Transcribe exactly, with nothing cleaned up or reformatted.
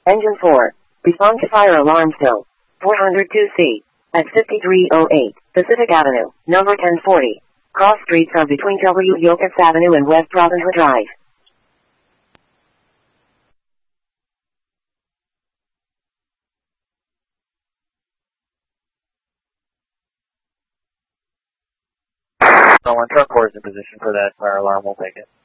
Engine four. Respond to fire alarm still. four hundred two C. At fifty-three oh eight, Pacific Avenue, number ten forty. Cross streets are between W. Yokas Avenue and West Provincetown Drive. So when truck core is in position for that fire alarm, we'll take it.